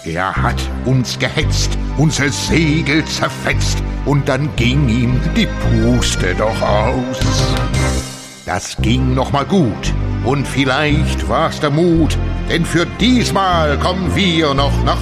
Er hat uns gehetzt, unser Segel zerfetzt, und dann ging ihm die Puste doch aus. Das ging noch mal gut, und vielleicht war's der Mut, denn für diesmal kommen wir noch nach